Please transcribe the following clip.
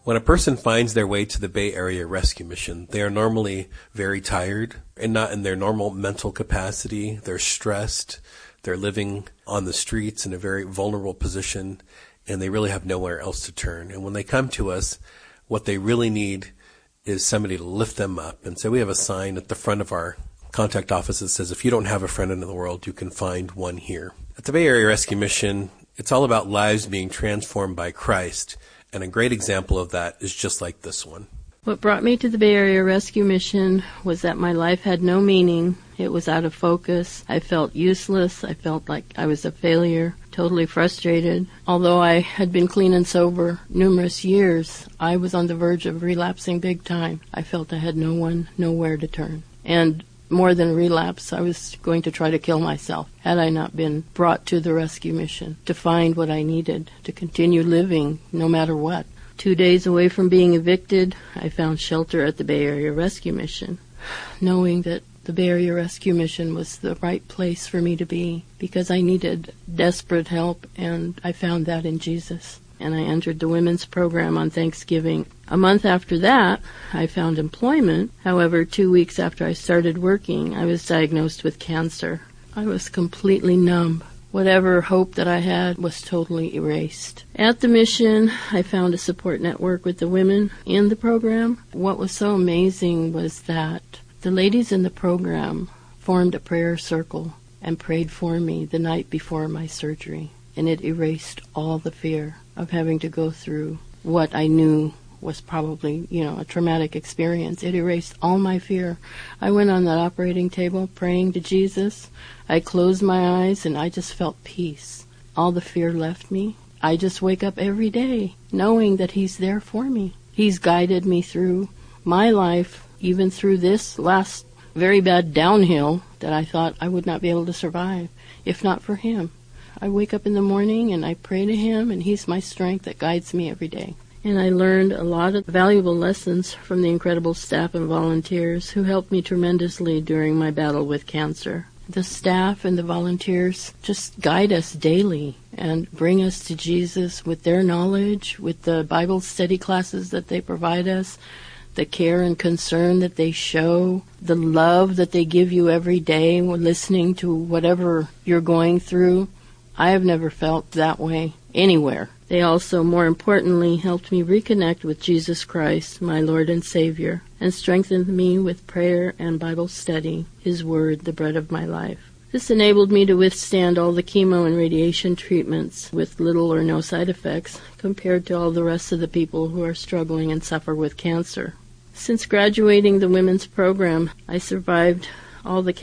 When a person finds their way to the Bay Area Rescue Mission, they are normally very tired and not in their normal mental capacity. They're stressed. They're living on the streets in a very vulnerable position, and they really have nowhere else to turn. And when they come to us, what they really need is somebody to lift them up. And so we have a sign at the front of our contact office that says, if you don't have a friend in the world, you can find one here. At the Bay Area Rescue Mission, it's all about lives being transformed by Christ. And a great example of that is just like this one. What brought me to the Bay Area Rescue Mission was that my life had no meaning. It was out of focus. I felt useless. I felt like I was a failure, totally frustrated. Although I had been clean and sober numerous years, I was on the verge of relapsing big time. I felt I had nowhere to turn. And more than relapse, I was going to try to kill myself had I not been brought to the rescue mission to find what I needed to continue living no matter what. 2 days away from being evicted, I found shelter at the Bay Area Rescue Mission, knowing that the Bay Area Rescue Mission was the right place for me to be because I needed desperate help, and I found that in Jesus. And I entered the women's program on Thanksgiving. A month after that, I found employment. However, 2 weeks after I started working, I was diagnosed with cancer. I was completely numb. Whatever hope that I had was totally erased. At the mission, I found a support network with the women in the program. What was so amazing was that the ladies in the program formed a prayer circle and prayed for me the night before my surgery. And it erased all the fear of having to go through what I knew was probably, a traumatic experience. It erased all my fear. I went on that operating table praying to Jesus. I closed my eyes and I just felt peace. All the fear left me. I just wake up every day knowing that He's there for me. He's guided me through my life, even through this last very bad downhill that I thought I would not be able to survive if not for Him. I wake up in the morning and I pray to Him, and He's my strength that guides me every day. And I learned a lot of valuable lessons from the incredible staff and volunteers who helped me tremendously during my battle with cancer. The staff and the volunteers just guide us daily and bring us to Jesus with their knowledge, with the Bible study classes that they provide us, the care and concern that they show, the love that they give you every day when listening to whatever you're going through. I have never felt that way anywhere. They also, more importantly, helped me reconnect with Jesus Christ, my Lord and Savior, and strengthened me with prayer and Bible study, His Word, the bread of my life. This enabled me to withstand all the chemo and radiation treatments with little or no side effects compared to all the rest of the people who are struggling and suffer with cancer. Since graduating the women's program, I survived all the